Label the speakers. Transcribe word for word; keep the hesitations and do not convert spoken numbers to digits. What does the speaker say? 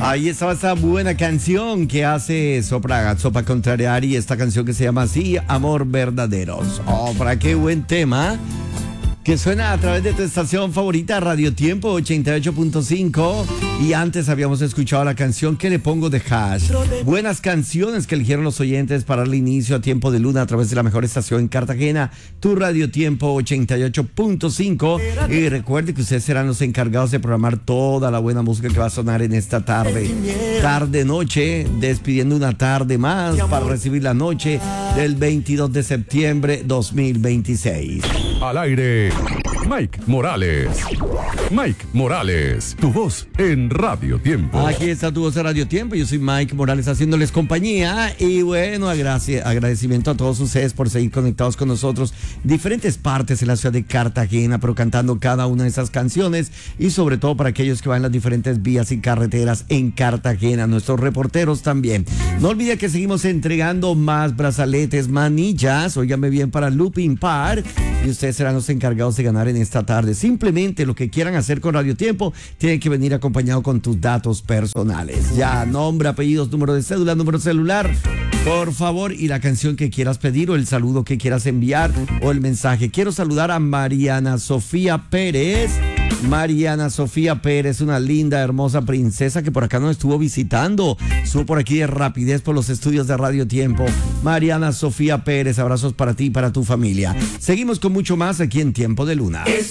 Speaker 1: Ahí estaba esa buena canción que hace Sopa, Sopa Contrariari, esta canción que se llama así, Amor Verdaderos. Oh, para qué buen tema, que suena a través de tu estación favorita, Radio Tiempo ochenta y ocho punto cinco. Y antes habíamos escuchado la canción que le pongo de hash. Buenas canciones que eligieron los oyentes para el inicio a Tiempo de Luna a través de la mejor estación en Cartagena, tu Radio Tiempo ochenta y ocho punto cinco. Y recuerde que ustedes serán los encargados de programar toda la buena música que va a sonar en esta tarde. Tarde-noche, despidiendo una tarde más para recibir la noche del veintidós de septiembre dos mil veintiséis.
Speaker 2: Al aire, Mike Morales. Mike Morales, tu voz en Radio Tiempo.
Speaker 1: Aquí está tu voz en Radio Tiempo. Yo soy Mike Morales haciéndoles compañía. Y bueno, agraci- agradecimiento a todos ustedes por seguir conectados con nosotros. Diferentes partes en la ciudad de Cartagena, pero cantando cada una de esas canciones. Y sobre todo para aquellos que van en las diferentes vías y carreteras en Cartagena. Nuestros reporteros también. No olvide que seguimos entregando más brazaletes, manillas. Óigame bien, para Looping Park. Y ustedes serán los encargados de ganar en esta tarde. Simplemente lo que quieran hacer con Radio Tiempo, tienen que venir acompañado con tus datos personales. Ya, nombre, apellidos, número de cédula, número celular, por favor, y la canción que quieras pedir o el saludo que quieras enviar o el mensaje. Quiero saludar a Mariana Sofía Pérez. Mariana Sofía Pérez, una linda, hermosa princesa que por acá nos estuvo visitando. Estuvo por aquí de rapidez por los estudios de Radio Tiempo. Mariana Sofía Pérez, abrazos para ti y para tu familia. Seguimos con mucho más aquí en Tiempo de Luna.